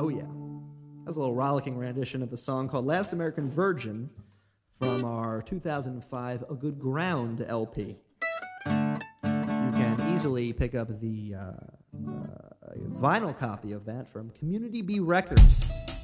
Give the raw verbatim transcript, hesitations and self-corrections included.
Oh, yeah. That was a little rollicking rendition of the song called Last American Virgin from our two thousand five A Good Ground L P. You can easily pick up the uh, uh, vinyl copy of that from Community B Records.